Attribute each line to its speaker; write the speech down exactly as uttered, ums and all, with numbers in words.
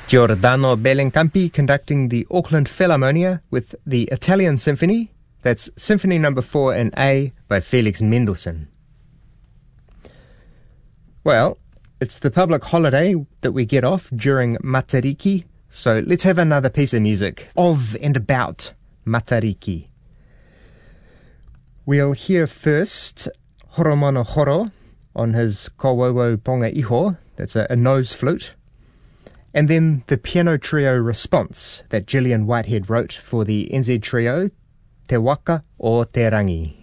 Speaker 1: Giordano Bellincampi conducting the Auckland Philharmonia with the Italian Symphony. That's Symphony Number four in A by Felix Mendelssohn. Well, it's the public holiday that we get off during Matariki, so let's have another piece of music of and about Matariki. We'll hear first Horomono Horo on his Kowowo Ponga Iho, that's a, a nose flute, and then the piano trio response that Gillian Whitehead wrote for the N Z trio Te Waka o Te Rangi.